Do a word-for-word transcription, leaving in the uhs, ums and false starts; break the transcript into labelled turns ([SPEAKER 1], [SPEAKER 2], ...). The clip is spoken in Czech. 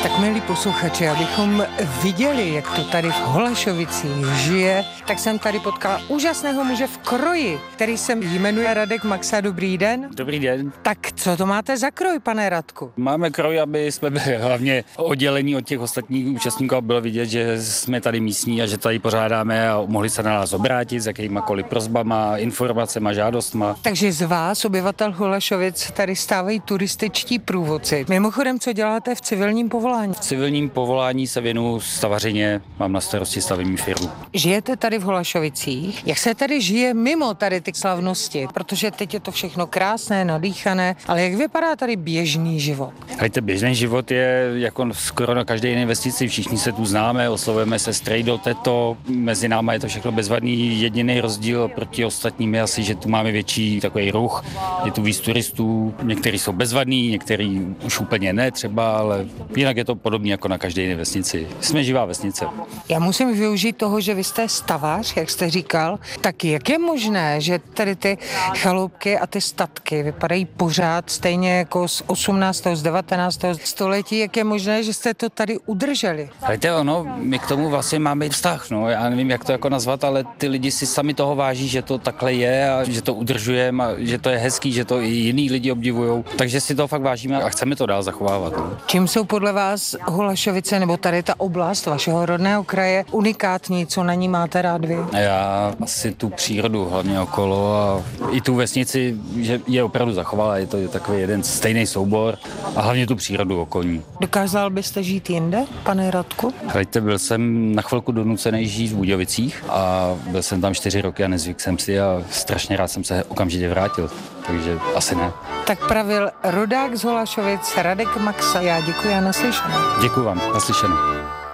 [SPEAKER 1] Tak milí posluchači, abychom viděli, jak to tady v Holašovicích žije, tak jsem tady potkala úžasného muže v kroji, který se jmenuje Radek Maxa. Dobrý den.
[SPEAKER 2] Dobrý den.
[SPEAKER 1] Tak co to máte za kroj, pane Radku?
[SPEAKER 2] Máme kroj, aby jsme byli hlavně oddělení od těch ostatních účastníků a bylo vidět, že jsme tady místní a že tady pořádáme a mohli se na nás obrátit s jakýmakoliv prosbama, informacema, žádostma.
[SPEAKER 1] Takže z vás, obyvatel Holašovic, tady stávají turističtí průvodci. Mimochodem, co děláte v civilním povolání?
[SPEAKER 2] V civilním povolání se věnuju stavařině, mám na starosti stavební firmu.
[SPEAKER 1] Žijete tady v Holašovicích? Jak se tady žije mimo tady ty slavnosti? Protože teď je to všechno krásné, nadýchané, ale jak vypadá tady běžný život?
[SPEAKER 2] Hejte, běžný život je jako skoro na každé jiné investici, všichni se tu známe, oslovujeme se strejdo, teto, mezi náma je to všechno bezvadný, jediný rozdíl proti ostatním je asi, že tu máme větší takový ruch, je tu víc turistů, někteří jsou bezvadní, někteří už úplně ne třeba, ale jinak je to podobně jako na každé jiné vesnici. Jsme živá vesnice.
[SPEAKER 1] Já musím využít toho, že vy jste stavař, jak jste říkal, tak jak je možné, že tady ty chaloupky a ty statky vypadají pořád stejně jako z osmnáctého, z devatenáctého století, jak je možné, že jste to tady udrželi?
[SPEAKER 2] Víte, ono, my k tomu vlastně máme vztah, no, já nevím, jak to jako nazvat, ale ty lidi si sami toho váží, že to takhle je a že to udržujeme a že to je hezký, že to i jiný lidi obdivujou, takže si to fakt vážíme a chceme to dál zachovávat. No.
[SPEAKER 1] Čím jsou podle vás Holašovice nebo tady ta oblast vašeho rodného kraje unikátní, co na ní máte rád vy?
[SPEAKER 2] Já asi tu přírodu hlavně okolo a i tu vesnici, že je opravdu zachovala, je to takový jeden stejný soubor a hlavně tu přírodu okolní.
[SPEAKER 1] Dokázal byste žít jinde, pane Radku?
[SPEAKER 2] Hleďte, byl jsem na chvilku donucený žít v Budějovicích a byl jsem tam čtyři roky a nezvyk jsem si a strašně rád jsem se okamžitě vrátil, takže asi ne.
[SPEAKER 1] Tak pravil rodák z Holašovic Radek Maxa. Já děkuji a naslyšenou.
[SPEAKER 2] Děkuji vám, naslyšenou.